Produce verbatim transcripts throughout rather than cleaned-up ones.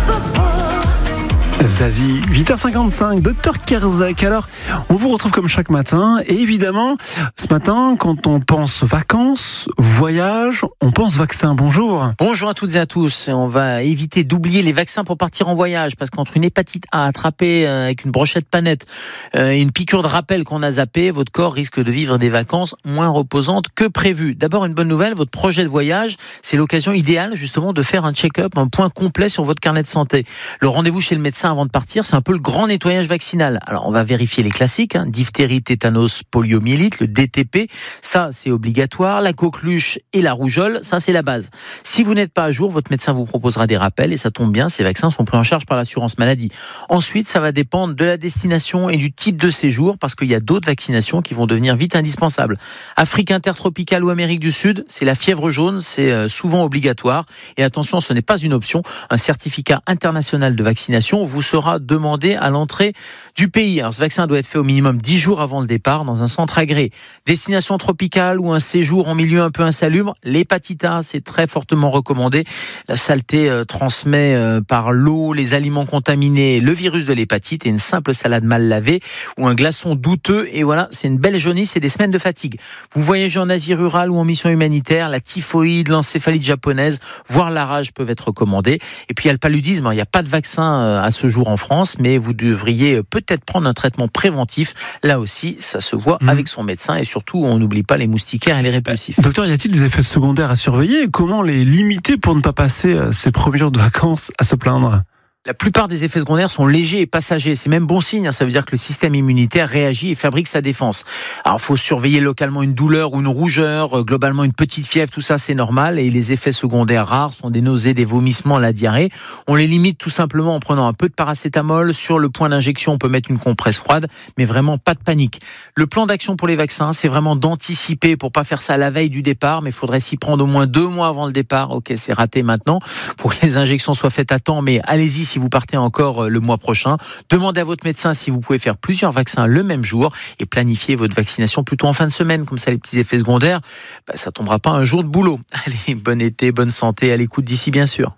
Zazie, huit heures cinquante-cinq, docteur Kerzak. Alors, on vous retrouve comme chaque matin. Et évidemment, ce matin, quand on pense vacances, voyage, on pense vaccin. Bonjour. Bonjour à toutes et à tous. On va éviter d'oublier les vaccins pour partir en voyage. Parce qu'entre une hépatite A attrapée avec une brochette panette et une piqûre de rappel qu'on a zappée, votre corps risque de vivre des vacances moins reposantes que prévu. D'abord, une bonne nouvelle, votre projet de voyage, c'est l'occasion idéale justement de faire un check-up, un point complet sur votre carnet de santé. Le rendez-vous chez le médecin avant de partir, c'est un peu le grand nettoyage vaccinal. Alors, on va vérifier les classiques, hein, diphtérie, tétanos, poliomyélite, le D T P, ça, c'est obligatoire. La coqueluche et la rougeole, ça, c'est la base. Si vous n'êtes pas à jour, votre médecin vous proposera des rappels et ça tombe bien, ces vaccins sont pris en charge par l'assurance maladie. Ensuite, ça va dépendre de la destination et du type de séjour parce qu'il y a d'autres vaccinations qui vont devenir vite indispensables. Afrique intertropicale ou Amérique du Sud, c'est la fièvre jaune, c'est souvent obligatoire. Et attention, ce n'est pas une option. Un certificat international de vaccination vous sera demandé à l'entrée du pays. Alors, ce vaccin doit être fait au minimum dix jours avant le départ dans un centre agréé. Destination tropicale ou un séjour en milieu un peu insalubre, l'hépatite A, c'est très fortement recommandé. La saleté euh, transmet euh, par l'eau, les aliments contaminés, le virus de l'hépatite et une simple salade mal lavée ou un glaçon douteux. Et voilà, c'est une belle jaunisse et des semaines de fatigue. Vous voyagez en Asie rurale ou en mission humanitaire, la typhoïde, l'encéphalite japonaise, voire la rage peuvent être recommandées. Et puis il y a le paludisme, il n'y a pas de vaccin à ce jour en France, mais vous devriez peut-être prendre un traitement préventif. Là aussi, ça se voit mmh. avec son médecin et surtout, on n'oublie pas les moustiquaires et les répulsifs. Docteur, y a-t-il des effets secondaires à surveiller ? Comment les limiter pour ne pas passer ces premiers jours de vacances à se plaindre ? La plupart des effets secondaires sont légers et passagers. C'est même bon signe, hein. Ça veut dire que le système immunitaire réagit et fabrique sa défense. Alors, il faut surveiller localement une douleur ou une rougeur, globalement une petite fièvre, tout ça c'est normal. Et les effets secondaires rares sont des nausées, des vomissements, la diarrhée. On les limite tout simplement en prenant un peu de paracétamol. Sur le point d'injection, on peut mettre une compresse froide, mais vraiment pas de panique. Le plan d'action pour les vaccins, c'est vraiment d'anticiper pour pas faire ça à la veille du départ, mais il faudrait s'y prendre au moins deux mois avant le départ. Ok, c'est raté maintenant pour que les injections soient faites à temps, mais allez-y si vous partez encore le mois prochain. Demandez à votre médecin si vous pouvez faire plusieurs vaccins le même jour et planifiez votre vaccination plutôt en fin de semaine. Comme ça, les petits effets secondaires, bah, ça tombera pas un jour de boulot. Allez, bon été, bonne santé, à l'écoute d'ici bien sûr.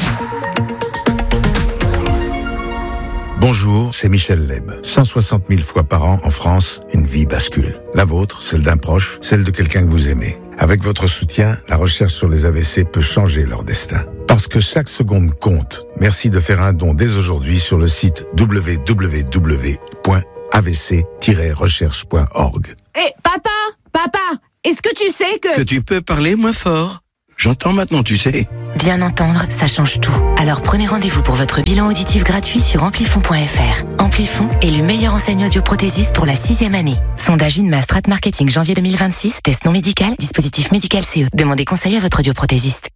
Bonjour, c'est Michel Leb. cent soixante mille fois par an en France, une vie bascule. La vôtre, celle d'un proche, celle de quelqu'un que vous aimez. Avec votre soutien, la recherche sur les A V C peut changer leur destin. Parce que chaque seconde compte. Merci de faire un don dès aujourd'hui sur le site w w w point a v c tiret recherche point org. Hé, hey, papa, papa, est-ce que tu sais que... Que tu peux parler moins fort. J'entends maintenant, tu sais. Bien entendre, ça change tout. Alors prenez rendez-vous pour votre bilan auditif gratuit sur amplifon point f r. Amplifon est le meilleur enseignant audioprothésiste pour la sixième année. Sondage INMA Strat Marketing janvier deux mille vingt-six. Test non médical, dispositif médical C E. Demandez conseil à votre audioprothésiste.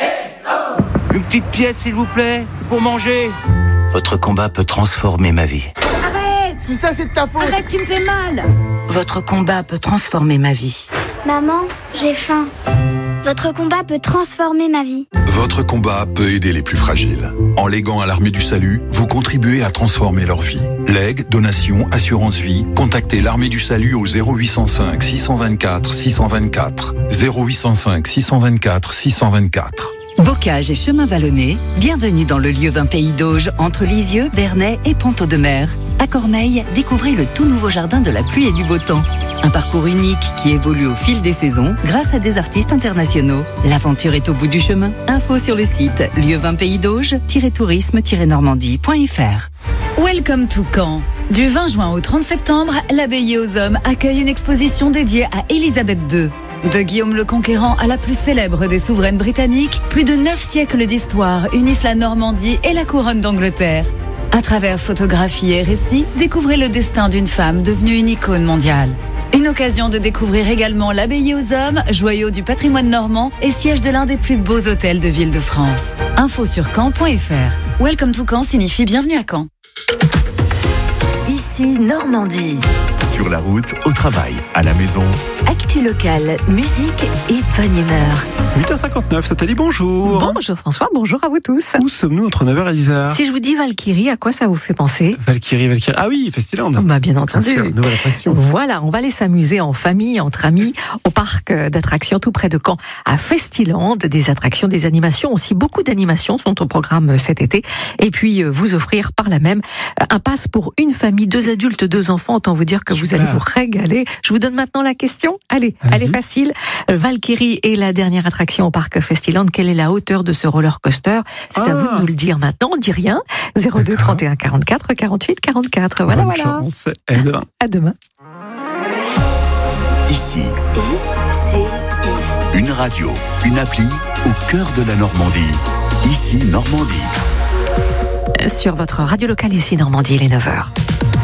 Une petite pièce, s'il vous plaît, pour manger. Votre combat peut transformer ma vie. Arrête ! Tout ça, c'est de ta faute. Arrête, tu me fais mal. Votre combat peut transformer ma vie. Maman, j'ai faim. Votre combat peut transformer ma vie. Votre combat peut aider les plus fragiles. En léguant à l'Armée du Salut, vous contribuez à transformer leur vie. Legs, donations, assurance vie, contactez l'Armée du Salut au zéro huit cent cinq six cent vingt-quatre six cent vingt-quatre. zéro huit cent cinq six cent vingt-quatre six cent vingt-quatre. Bocage et chemin vallonné, bienvenue dans le lieu d'un pays d'Auge, entre Lisieux, Bernay et Ponto-de-Mer. À Cormeilles, découvrez le tout nouveau jardin de la pluie et du beau temps. Un parcours unique qui évolue au fil des saisons grâce à des artistes internationaux. L'aventure est au bout du chemin. Info sur le site lieu vingt pays d'Auge tourisme normandie point f r. Welcome to Caen. Du vingt juin au trente septembre, l'Abbaye aux Hommes accueille une exposition dédiée à Élisabeth deux. De Guillaume le Conquérant à la plus célèbre des souveraines britanniques, plus de neuf siècles d'histoire unissent la Normandie et la couronne d'Angleterre. À travers photographies et récits, découvrez le destin d'une femme devenue une icône mondiale. Une occasion de découvrir également l'Abbaye aux Hommes, joyau du patrimoine normand et siège de l'un des plus beaux hôtels de ville de France. Info sur caen point f r. Welcome to Caen signifie bienvenue à Caen. Ici Normandie. Sur la route, au travail, à la maison. Actu locale, musique et bonne humeur. huit heures cinquante-neuf, Nathalie, bonjour. Bonjour François, bonjour à vous tous. Où sommes-nous entre neuf heures et dix heures? Si je vous dis Valkyrie, à quoi ça vous fait penser? Valkyrie, Valkyrie. Ah oui, Festiland. Bah bien entendu. Bien sûr, nouvelle attraction. Voilà, on va aller s'amuser en famille, entre amis, au parc d'attractions tout près de Caen, à Festiland. Des attractions, des animations aussi. Beaucoup d'animations sont au programme cet été. Et puis, vous offrir par là même un pass pour une famille, deux adultes, deux enfants. Autant vous dire que Super. Vous allez vous régaler. Je vous donne maintenant la question. Allez, Vas-y. Elle est facile. Valkyrie est la dernière attraction au parc Festiland. Quelle est la hauteur de ce roller coaster? C'est ah. à vous de nous le dire maintenant. On dit rien. zéro deux trente et un quarante-quatre quarante-huit quarante-quatre. Voilà, Bonne voilà. Chance. À demain. À demain. Ici. I C I. Une radio, une appli au cœur de la Normandie. Ici, Normandie. Sur votre radio locale, ici, Normandie, il est neuf heures.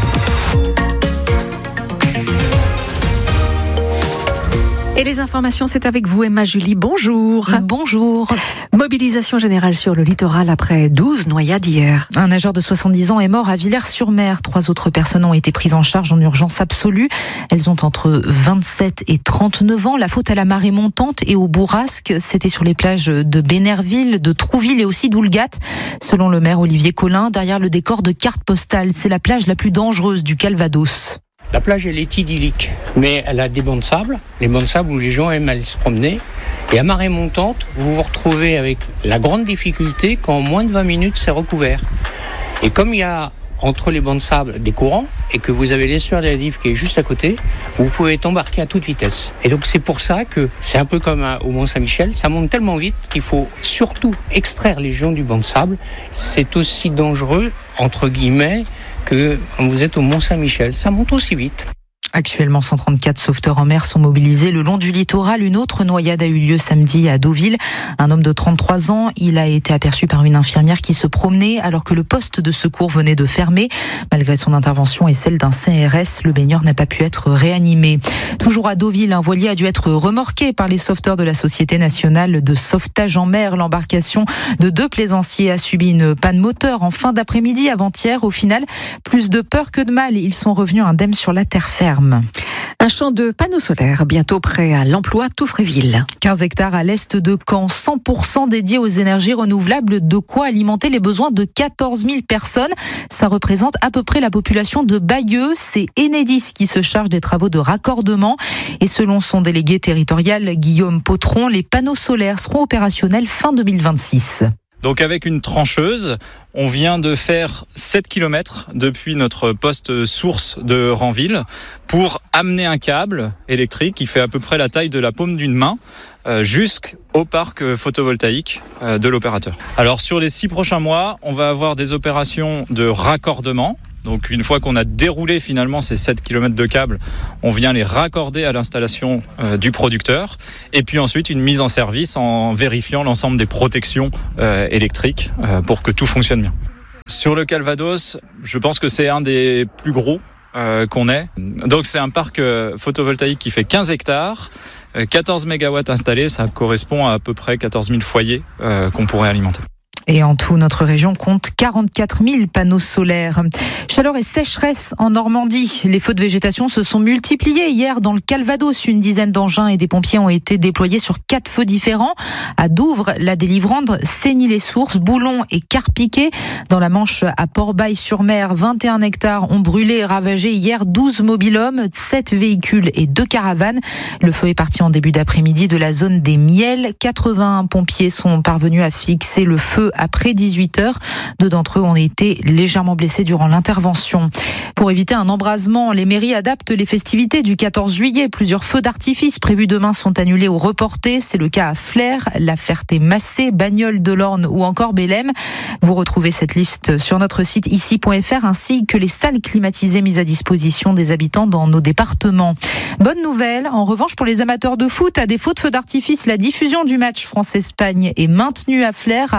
Et les informations, c'est avec vous, Emma Julie. Bonjour. Bonjour. Mobilisation générale sur le littoral après douze noyades hier. Un nageur de soixante-dix ans est mort à Villers-sur-Mer. Trois autres personnes ont été prises en charge en urgence absolue. Elles ont entre vingt-sept et trente-neuf ans. La faute à la marée montante et au bourrasque. C'était sur les plages de Bénerville, de Trouville et aussi d'Oulgat. Selon le maire Olivier Collin, derrière le décor de carte postale, c'est la plage la plus dangereuse du Calvados. La plage, elle est idyllique, mais elle a des bancs de sable, les bancs de sable où les gens aiment aller se promener. Et à marée montante, vous vous retrouvez avec la grande difficulté qu'en moins de vingt minutes, c'est recouvert. Et comme il y a entre les bancs de sable des courants, et que vous avez l'estuaire de la Dive qui est juste à côté, vous pouvez être embarqué à toute vitesse. Et donc c'est pour ça que c'est un peu comme au Mont-Saint-Michel, ça monte tellement vite qu'il faut surtout extraire les gens du banc de sable. C'est aussi dangereux, entre guillemets, que quand vous êtes au Mont-Saint-Michel, ça monte aussi vite. Actuellement, cent trente-quatre sauveteurs en mer sont mobilisés le long du littoral. Une autre noyade a eu lieu samedi à Deauville. Un homme de trente-trois ans, il a été aperçu par une infirmière qui se promenait alors que le poste de secours venait de fermer. Malgré son intervention et celle d'un C R S, le baigneur n'a pas pu être réanimé. Toujours à Deauville, un voilier a dû être remorqué par les sauveteurs de la Société nationale de sauvetage en mer. L'embarcation de deux plaisanciers a subi une panne moteur en fin d'après-midi avant-hier. Au final, plus de peur que de mal. Ils sont revenus indemnes sur la terre ferme. Un champ de panneaux solaires bientôt prêt à l'emploi Touffréville. quinze hectares à l'est de Caen, cent pour cent dédiés aux énergies renouvelables, de quoi alimenter les besoins de quatorze mille personnes. Ça représente à peu près la population de Bayeux. C'est Enedis qui se charge des travaux de raccordement. Et selon son délégué territorial, Guillaume Potron, les panneaux solaires seront opérationnels fin deux mille vingt-six. Donc avec une trancheuse, on vient de faire sept kilomètres depuis notre poste source de Ranville pour amener un câble électrique qui fait à peu près la taille de la paume d'une main euh, jusqu'au parc photovoltaïque euh, de l'opérateur. Alors sur les six prochains mois, on va avoir des opérations de raccordement. Donc une fois qu'on a déroulé finalement ces sept kilomètres de câbles, on vient les raccorder à l'installation euh, du producteur. Et puis ensuite une mise en service en vérifiant l'ensemble des protections euh, électriques euh, pour que tout fonctionne bien. Sur le Calvados, je pense que c'est un des plus gros euh, qu'on ait. Donc c'est un parc euh, photovoltaïque qui fait quinze hectares, euh, quatorze mégawatts installés. Ça correspond à à peu près quatorze mille foyers euh, qu'on pourrait alimenter. Et en tout, notre région compte quarante-quatre mille panneaux solaires. Chaleur et sécheresse en Normandie. Les feux de végétation se sont multipliés hier dans le Calvados. Une dizaine d'engins et des pompiers ont été déployés sur quatre feux différents. À Douvres, la Délivrande, Saigny-les-Sources, Boulon et Carpiquet. Dans la Manche, à Port-Bail-sur-Mer, vingt et un hectares ont brûlé et ravagé hier douze mobil-hommes, sept véhicules et deux caravanes. Le feu est parti en début d'après-midi de la zone des Miels. quatre-vingt-un pompiers sont parvenus à fixer le feu après dix-huit heures. Deux d'entre eux ont été légèrement blessés durant l'intervention. Pour éviter un embrasement, les mairies adaptent les festivités du quatorze juillet. Plusieurs feux d'artifice prévus demain sont annulés ou reportés. C'est le cas à Flers, La Ferté-Massé, Bagnoles-de-l'Orne ou encore Bélem. Vous retrouvez cette liste sur notre site ici point f r ainsi que les salles climatisées mises à disposition des habitants dans nos départements. Bonne nouvelle, en revanche pour les amateurs de foot, à défaut de feux d'artifice, la diffusion du match France-Espagne est maintenue à Flers, à Alençon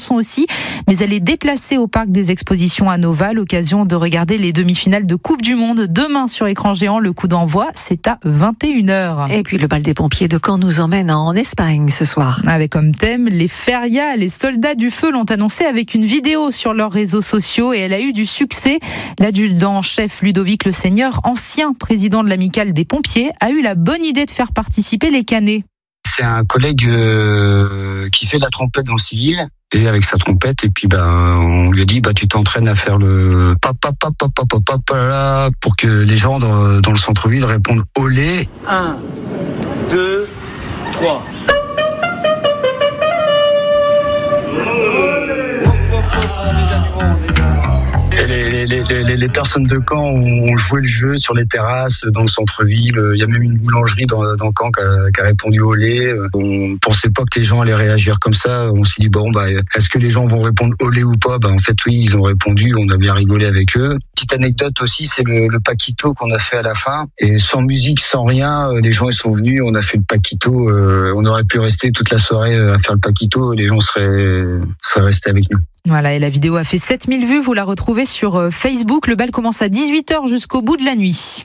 Besançon aussi, mais elle est déplacée au parc des expositions à Nova, l'occasion de regarder les demi-finales de Coupe du Monde demain sur écran géant. Le coup d'envoi, c'est à vingt et une heures. Et puis le bal des pompiers de Caen nous emmène en Espagne ce soir. Avec comme thème les férias. Les soldats du feu l'ont annoncé avec une vidéo sur leurs réseaux sociaux et elle a eu du succès. L'adjudant-chef Ludovic Le Seigneur, ancien président de l'amicale des pompiers, a eu la bonne idée de faire participer les canets. C'est un collègue euh, qui fait de la trompette dans le civil. Et avec sa trompette, et puis ben on lui a dit bah tu t'entraînes à faire le papa papa papa papa pour que les gens dans, dans le centre-ville répondent olé. Un, deux, trois. Et les, les, les, les personnes de Caen ont joué le jeu sur les terrasses, dans le centre-ville. Il y a même une boulangerie dans, dans Caen qui a, qui a répondu olé. On pensait pas que les gens allaient réagir comme ça. On s'est dit, bon, bah, est-ce que les gens vont répondre olé ou pas? Bah, en fait, oui, ils ont répondu. On a bien rigolé avec eux. Petite anecdote aussi, c'est le, le paquito qu'on a fait à la fin. Et sans musique, sans rien, les gens ils sont venus. On a fait le paquito. Euh, on aurait pu rester toute la soirée à faire le paquito. Les gens seraient, seraient restés avec nous. Voilà, et la vidéo a fait sept mille vues, vous la retrouvez sur Facebook. Le bal commence à dix-huit heures jusqu'au bout de la nuit.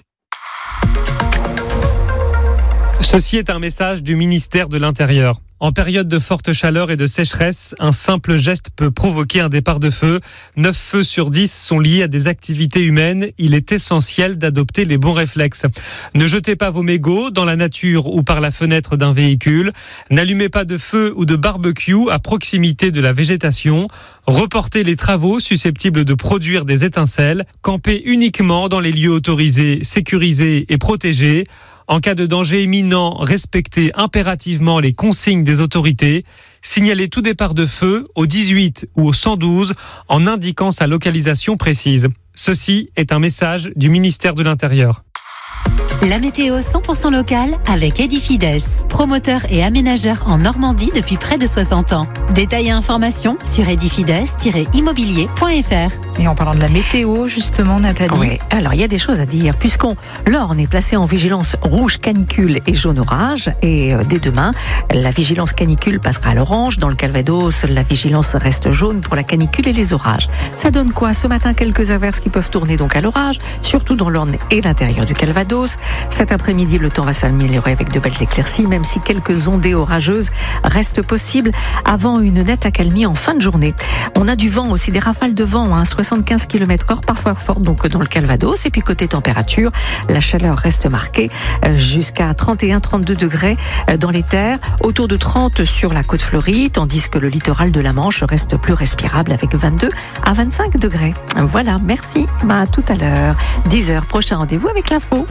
Ceci est un message du ministère de l'Intérieur. En période de forte chaleur et de sécheresse, un simple geste peut provoquer un départ de feu. neuf feux sur dix sont liés à des activités humaines. Il est essentiel d'adopter les bons réflexes. Ne jetez pas vos mégots dans la nature ou par la fenêtre d'un véhicule. N'allumez pas de feu ou de barbecue à proximité de la végétation. Reportez les travaux susceptibles de produire des étincelles. Campez uniquement dans les lieux autorisés, sécurisés et protégés. En cas de danger imminent, respectez impérativement les consignes des autorités. Signalez tout départ de feu au dix-huit ou au cent douze en indiquant sa localisation précise. Ceci est un message du ministère de l'Intérieur. La météo cent pour cent locale avec Edifides, promoteur et aménageur en Normandie depuis près de soixante ans. Détails et informations sur edifides tiret immobilier point f r. Et en parlant de la météo, justement, Nathalie. Oui, alors il y a des choses à dire, puisqu'on l'Orne est placé en vigilance rouge canicule et jaune orage, et euh, dès demain, la vigilance canicule passera à l'orange. Dans le Calvados, la vigilance reste jaune pour la canicule et les orages. Ça donne quoi? Ce matin, quelques averses qui peuvent tourner donc à l'orage, surtout dans l'Orne et l'intérieur du Calvados. Cet après-midi, le temps va s'améliorer avec de belles éclaircies, même si quelques ondées orageuses restent possibles avant une nette accalmie en fin de journée. On a du vent aussi, des rafales de vent à hein, soixante-quinze kilomètres heure, parfois fortes donc dans le Calvados. Et puis côté température, la chaleur reste marquée jusqu'à trente et un à trente-deux degrés dans les terres, autour de trente sur la côte fleurie, tandis que le littoral de la Manche reste plus respirable avec vingt-deux à vingt-cinq degrés. Voilà, merci. Bah, à tout à l'heure. dix heures, prochain rendez-vous avec l'info.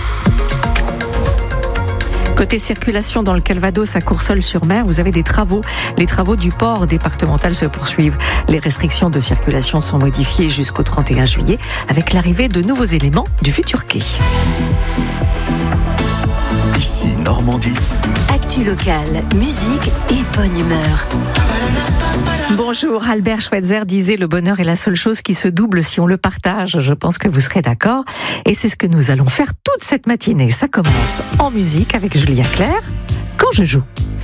Côté circulation dans le Calvados à Courseulles-sur-Mer, vous avez des travaux. Les travaux du port départemental se poursuivent. Les restrictions de circulation sont modifiées jusqu'au trente et un juillet avec l'arrivée de nouveaux éléments du futur quai. Ici Normandie. Actu locale, musique et bonne humeur. Bonjour, Albert Schweitzer disait le bonheur est la seule chose qui se double si on le partage. Je pense que vous serez d'accord. Et c'est ce que nous allons faire toute cette matinée. Ça commence en musique avec Julien Clerc, Quand je joue.